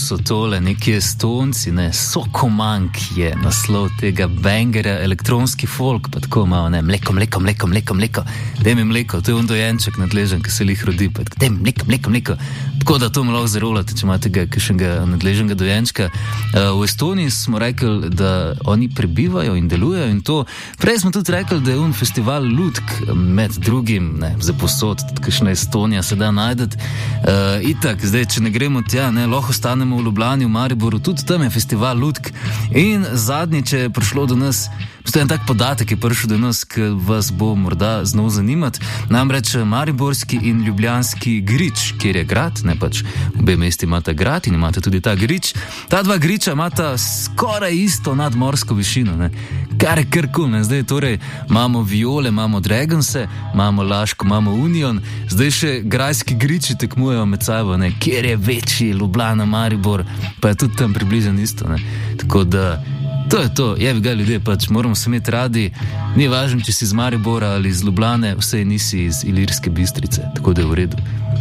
so tole neki Estonci, ne, Sokomank je naslov tega bangera, elektronski folk, pa tako malo, ne, mleko, daj mi mleko, to je on dojenček nadležen, ki se lih rodi, pa daj mi mleko, tako da to mi lahko zarolate, če imate kakšnega nadleženega dojenčka. V Estoniji smo rekli, da oni prebivajo in delujejo in to, prej smo tudi rekli, da je on festival lutk, med drugim, ne, za posod, kakšna Estonija se da najdeti, itak, zdaj, če ne gremo tja, ne, lahko ostanemo v Ljubljani, v Mariboru, tudi tam je festival lutk in zadnjič je prišlo do nas, en tak podatek je prišel do nas, ki vas bo morda znov zanimati, namreč mariborski in ljubljanski grič, kjer je grad, ne pač, obe mesti imata grad in imata tudi ta grič, ta dva griča imata skoraj isto nadmorsko višino, ne, kar je kar cool, ne, zdaj torej imamo Viole, imamo Dragonse, imamo Laško, imamo Union, zdaj še grajski griči tekmujejo med sabo, ne, kjer je večji, Ljubljana, Maribor, pa je tudi tam približno isto, ne, tako da to je to, jebi ga ljudje, pač moramo se imeti radi, ni važno, če si iz Maribora ali iz Ljubljane, vsej nisi iz Ilirske Bistrice, tako da je v redu.